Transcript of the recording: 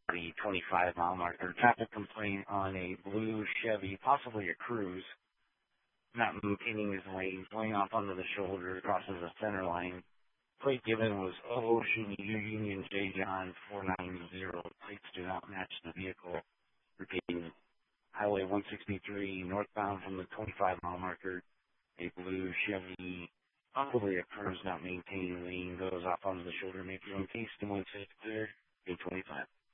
the 25 mile marker. Traffic complaint on a blue Chevy, possibly a Cruise, not maintaining his lane, going off onto the shoulder, crosses the center line. Plate given was Ocean Union J. John 490. Plates do not match the vehicle. Repeating, Highway 163, northbound from the 25 mile marker. A blue Chevy, possibly a Cruise, not maintaining lane, goes off onto the shoulder, make your own case, and once it's clear, 825.